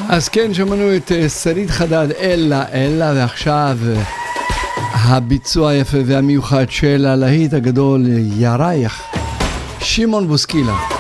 אז כן, שמענו את שרית חדד, אלה, ועכשיו הביצוע היפה והמיוחד של הלהיט הגדול ירייך, שמעון בוסקילה.